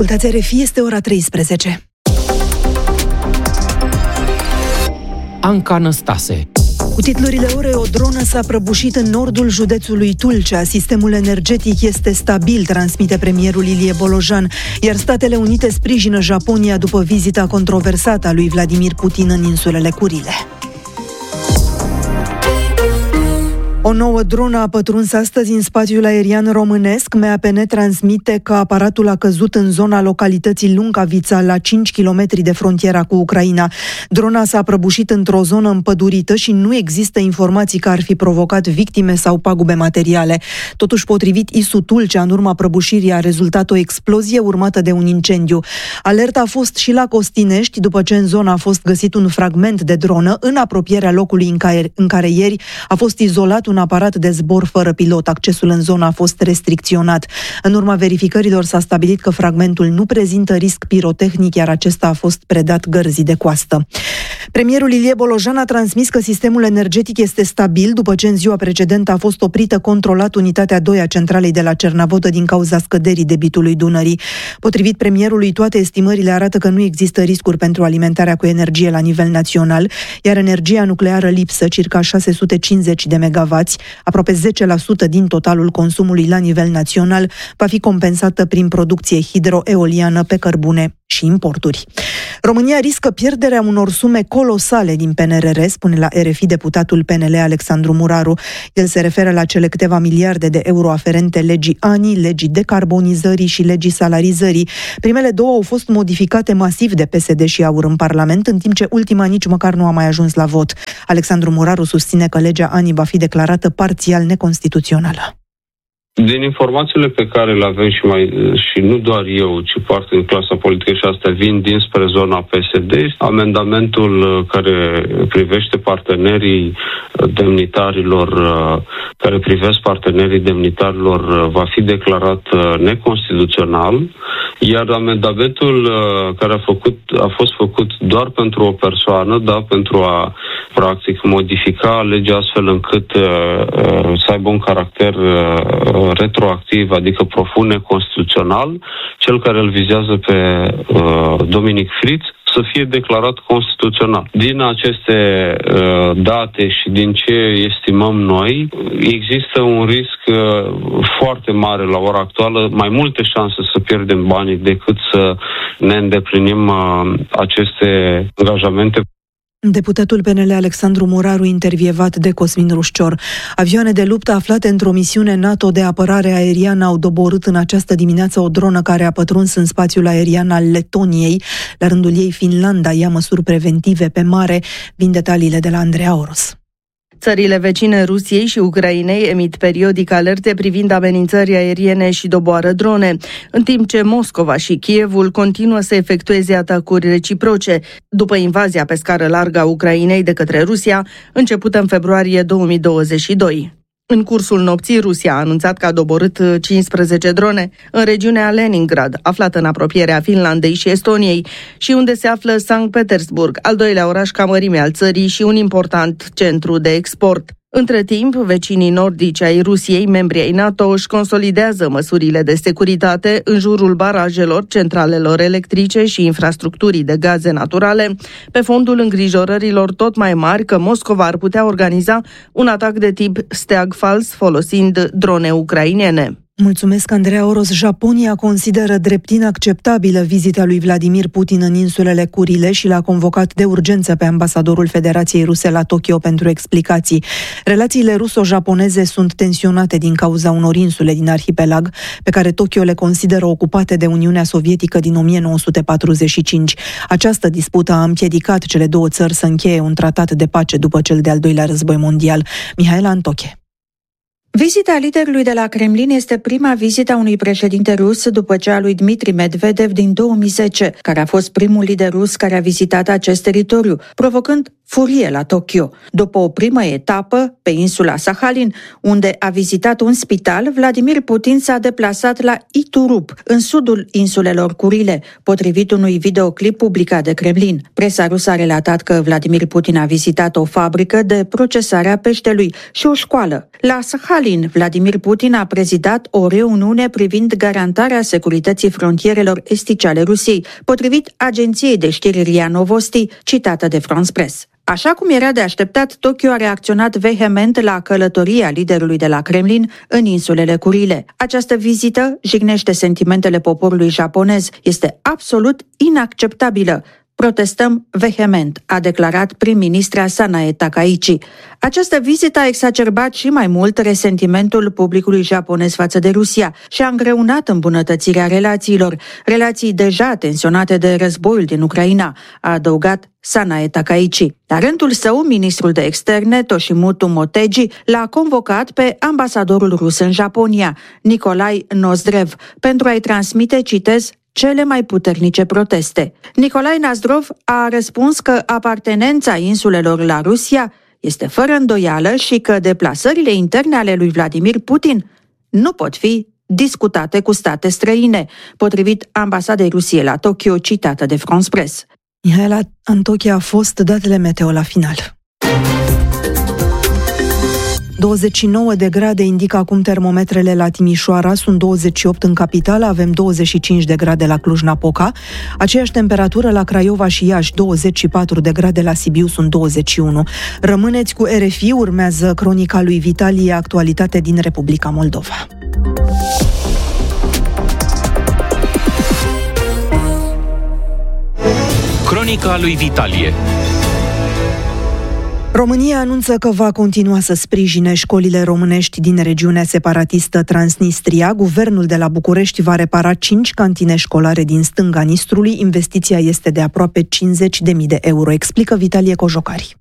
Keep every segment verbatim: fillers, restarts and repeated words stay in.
Ascultați R F I, este ora treisprezece. Anca Năstase. Cu titlurile orei, o dronă s-a prăbușit în nordul județului Tulcea. Sistemul energetic este stabil, transmite premierul Ilie Bolojan, iar Statele Unite sprijină Japonia după vizita controversată a lui Vladimir Putin în insulele Curile. O nouă dronă a pătruns astăzi în spațiul aerian românesc. M A P N transmite că aparatul a căzut în zona localității Luncavița, la cinci kilometri de frontiera cu Ucraina. Drona s-a prăbușit într-o zonă împădurită și nu există informații că ar fi provocat victime sau pagube materiale. Totuși, potrivit I S U Tulcea, în urma prăbușirii a rezultat o explozie urmată de un incendiu. Alerta a fost și la Costinești, după ce în zonă a fost găsit un fragment de dronă în apropierea locului în care, în care ieri a fost izolat un aparat de zbor fără pilot. Accesul în zonă a fost restricționat. În urma verificărilor s-a stabilit că fragmentul nu prezintă risc pirotehnic, iar acesta a fost predat gărzii de coastă. Premierul Ilie Bolojan a transmis că sistemul energetic este stabil după ce în ziua precedentă a fost oprită controlat unitatea doi a centralei de la Cernavodă din cauza scăderii debitului Dunării. Potrivit premierului, toate estimările arată că nu există riscuri pentru alimentarea cu energie la nivel național, iar energia nucleară lipsă, circa șase sute cincizeci de megawatts, aproape zece la sută din totalul consumului la nivel național, va fi compensată prin producție hidroeoliană pe cărbune și importuri. România riscă pierderea unor sume colosale din P N R R, spune la R F I deputatul P N L Alexandru Muraru. El se referă la cele câteva miliarde de euro aferente legii A N I, legii decarbonizării și legii salarizării. Primele două au fost modificate masiv de P S D și AUR în Parlament, în timp ce ultima nici măcar nu a mai ajuns la vot. Alexandru Muraru susține că legea A N I va fi declarată parțial neconstituțională. Din informațiile pe care le avem și mai și nu doar eu, ci parte din clasa politică și astea vin dinspre zona P S D, amendamentul care privește partenerii demnitarilor, care privesc partenerii demnitarilor, va fi declarat neconstituțional, iar amendamentul care a, făcut, a fost făcut doar pentru o persoană, da, pentru a practic modifica legea astfel încât să aibă un caracter retroactiv, adică profund neconstituțional, cel care îl vizează pe uh, Dominic Friț, să fie declarat constituțional. Din aceste uh, date și din ce estimăm noi, există un risc uh, foarte mare la ora actuală, mai multe șanse să pierdem banii decât să ne îndeplinim uh, aceste angajamente. Deputatul P N L Alexandru Muraru, intervievat de Cosmin Rușcior. Avioane de luptă aflate într-o misiune NATO de apărare aeriană au doborât în această dimineață o dronă care a pătruns în spațiul aerian al Letoniei. La rândul ei, Finlanda ia măsuri preventive pe mare. Vin detaliile de la Andreea Oros. Țările vecine Rusiei și Ucrainei emit periodic alerte privind amenințări aeriene și doboară drone, în timp ce Moscova și Kievul continuă să efectueze atacuri reciproce, după invazia pe scară largă a Ucrainei de către Rusia, începută în februarie două mii douăzeci și doi. În cursul nopții, Rusia a anunțat că a doborât cincisprezece drone în regiunea Leningrad, aflată în apropierea Finlandei și Estoniei, și unde se află Sankt Petersburg, al doilea oraș ca mărime al țării și un important centru de export. Între timp, vecinii nordici ai Rusiei, membri ai NATO, își consolidează măsurile de securitate în jurul barajelor, centralelor electrice și infrastructurii de gaze naturale, pe fondul îngrijorărilor tot mai mari că Moscova ar putea organiza un atac de tip steag fals folosind drone ucrainene. Mulțumesc, Andreea Oros. Japonia consideră drept inacceptabilă vizita lui Vladimir Putin în insulele Curile și l-a convocat de urgență pe ambasadorul Federației Ruse la Tokyo pentru explicații. Relațiile ruso-japoneze sunt tensionate din cauza unor insule din arhipelag, pe care Tokyo le consideră ocupate de Uniunea Sovietică din o mie nouă sute patruzeci și cinci. Această dispută a împiedicat cele două țări să încheie un tratat de pace după cel de-al doilea război mondial. Mihaela Antoche. Vizita liderului de la Kremlin este prima vizită a unui președinte rus după cea a lui Dmitri Medvedev din două mii zece, care a fost primul lider rus care a vizitat acest teritoriu, provocând furie la Tokyo. După o primă etapă, pe insula Sahalin, unde a vizitat un spital, Vladimir Putin s-a deplasat la Iturup, în sudul insulelor Curile, potrivit unui videoclip publicat de Kremlin. Presa rusă a relatat că Vladimir Putin a vizitat o fabrică de procesare a peștelui și o școală. La Sahalin, Vladimir Putin a prezidat o reuniune privind garantarea securității frontierelor estice ale Rusiei, potrivit agenției de știri R I A Novosti, citată de France Press. Așa cum era de așteptat, Tokyo a reacționat vehement la călătoria liderului de la Kremlin în insulele Curile. Această vizită jignește sentimentele poporului japonez. Este absolut inacceptabilă. Protestăm vehement, a declarat prim-ministra Sanae Takaichi. Această vizită a exacerbat și mai mult resentimentul publicului japonez față de Rusia și a îngreunat îmbunătățirea relațiilor, relații deja tensionate de războiul din Ucraina, a adăugat Sanae Takaichi. La rândul său, ministrul de externe, Toshimitsu Motegi, l-a convocat pe ambasadorul rus în Japonia, Nikolai Nozdrev, pentru a-i transmite, citez, cele mai puternice proteste. Nicolae Nozdrev a răspuns că apartenența insulelor la Rusia este fără îndoială și că deplasările interne ale lui Vladimir Putin nu pot fi discutate cu state străine, potrivit ambasadei Rusiei la Tokyo, citată de France Press. Mihaela Antochia a fost datele meteo la final. douăzeci și nouă de grade indică acum termometrele la Timișoara, sunt douăzeci și opt în capitală, avem douăzeci și cinci de grade la Cluj-Napoca, aceeași temperatură la Craiova și Iași, douăzeci și patru de grade la Sibiu, sunt douăzeci și unu. Rămâneți cu R F I, urmează cronica lui Vitalie, actualitate din Republica Moldova. Cronica lui Vitalie. România anunță că va continua să sprijine școlile românești din regiunea separatistă Transnistria. Guvernul de la București va repara cinci cantine școlare din stânga Nistrului. Investiția este de aproape cincizeci de mii de euro, explică Vitalie Cojocari.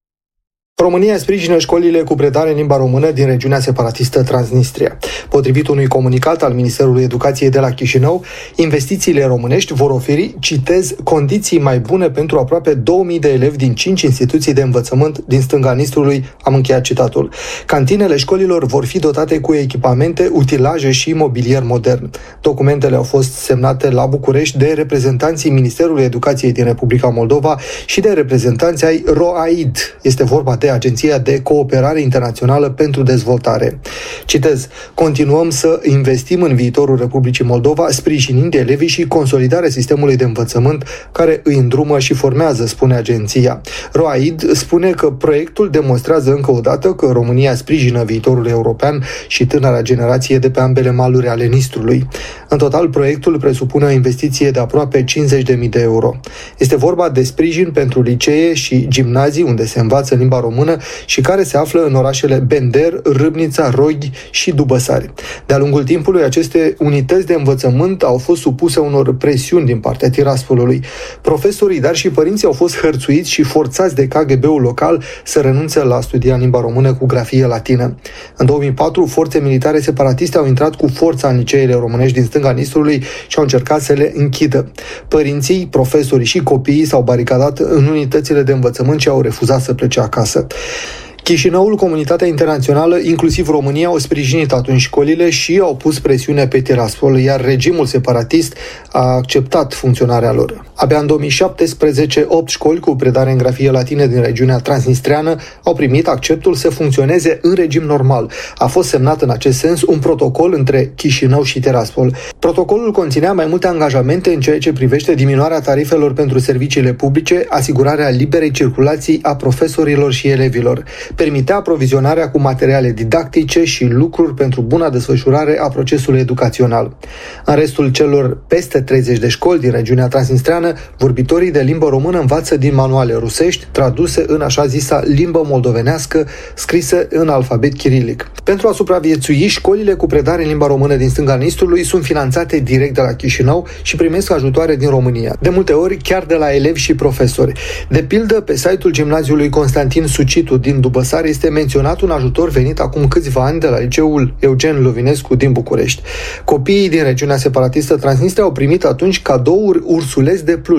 România sprijină școlile cu predare în limba română din regiunea separatistă Transnistria. Potrivit unui comunicat al Ministerului Educației de la Chișinău, investițiile românești vor oferi, citez, condiții mai bune pentru aproape două mii de elevi din cinci instituții de învățământ din stânga Nistrului, am încheiat citatul. Cantinele școlilor vor fi dotate cu echipamente, utilaje și mobilier modern. Documentele au fost semnate la București de reprezentanții Ministerului Educației din Republica Moldova și de reprezentanții ai ROAID. Este vorba de Agenția de Cooperare Internațională pentru Dezvoltare. Citez, continuăm să investim în viitorul Republicii Moldova, sprijinind elevii și consolidarea sistemului de învățământ care îi îndrumă și formează, spune agenția. ROAID spune că proiectul demonstrează încă o dată că România sprijină viitorul european și tânăra generație de pe ambele maluri ale Nistrului. În total, proiectul presupune o investiție de aproape cincizeci de mii de euro. Este vorba de sprijin pentru licee și gimnazii unde se învață limba română și care se află în orașele Bender, Râbnița, Roghi și Dubăsari. De-a lungul timpului, aceste unități de învățământ au fost supuse unor presiuni din partea Tiraspolului. Profesorii, dar și părinții au fost hărțuiți și forțați de K G B-ul local să renunțe la studia în limba română cu grafie latină. În două mii patru, forțe militare separatiste au intrat cu forța în liceele românești din stânga Nistrului și au încercat să le închidă. Părinții, profesorii și copiii s-au baricadat în unitățile de învățământ și au refuzat să plece acasă. Chișinăul, comunitatea internațională, inclusiv România, au sprijinit atunci școlile și au pus presiune pe Tiraspol, iar regimul separatist a acceptat funcționarea lor. Abia în două mii șaptesprezece, opt școli cu predare în grafie latină din regiunea transnistreană au primit acceptul să funcționeze în regim normal. A fost semnat în acest sens un protocol între Chișinău și Tiraspol. Protocolul conținea mai multe angajamente în ceea ce privește diminuarea tarifelor pentru serviciile publice, asigurarea liberei circulații a profesorilor și elevilor. Permitea aprovizionarea cu materiale didactice și lucruri pentru buna desfășurare a procesului educațional. În restul celor peste treizeci de școli din regiunea transnistreană, vorbitorii de limbă română învață din manuale rusești, traduse în așa zisa limbă moldovenească, scrise în alfabet chirilic. Pentru a supraviețui, școlile cu predare în limba română din stânga Nistrului sunt finanțate direct de la Chișinău și primesc ajutoare din România, de multe ori chiar de la elevi și profesori. De pildă, pe site-ul gimnaziului Constantin Sucitu din Dubăsari este menționat un ajutor venit acum câțiva ani de la liceul Eugen Lovinescu din București. Copiii din regiunea separatistă Transnistria au primit atunci cadouri ursuleți de Pluj.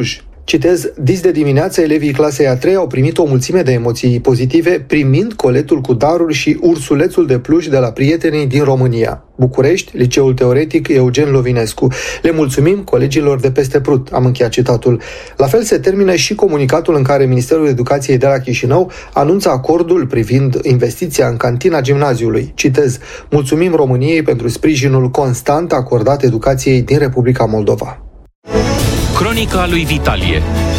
Citez, dis de dimineață, elevii clasei a treia au primit o mulțime de emoții pozitive, primind coletul cu daruri și ursulețul de pluș de la prietenii din România. București, Liceul Teoretic Eugen Lovinescu. Le mulțumim colegilor de peste Prut, am încheiat citatul. La fel se termină și comunicatul în care Ministerul Educației de la Chișinău anunță acordul privind investiția în cantina gimnaziului. Citez, mulțumim României pentru sprijinul constant acordat educației din Republica Moldova. Cronica lui Vitalie.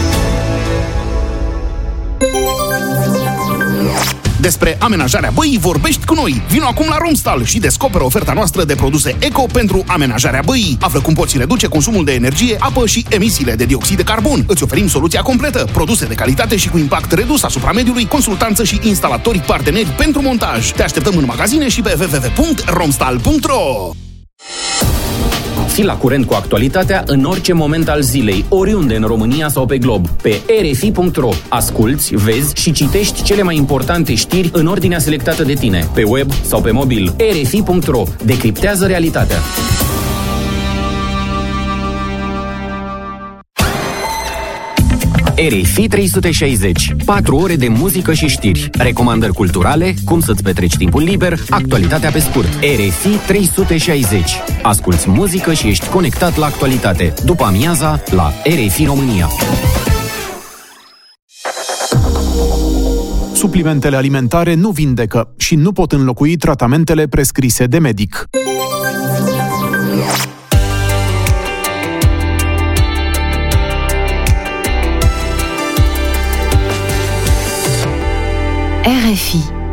Despre amenajarea băii vorbești cu noi. Vino acum la Romstal și descoperă oferta noastră de produse eco pentru amenajarea băii. Află cum poți reduce consumul de energie, apă și emisiile de dioxid de carbon. Îți oferim soluția completă, produse de calitate și cu impact redus asupra mediului, consultanță și instalatori parteneri pentru montaj. Te așteptăm în magazine și pe w w w punct romstal punct r o. Fii la curent cu actualitatea în orice moment al zilei, oriunde în România sau pe glob. Pe r f i punct r o asculți, vezi și citești cele mai importante știri în ordinea selectată de tine, pe web sau pe mobil. r f i punct r o decriptează realitatea. R F I trei sute șaizeci. patru ore de muzică și știri, recomandări culturale, cum să-ți petreci timpul liber, actualitatea pe scurt. R F I trei sute șaizeci. Asculți muzică și ești conectat la actualitate. După amiaza, la R F I România. Suplimentele alimentare nu vindecă și nu pot înlocui tratamentele prescrise de medic. R F I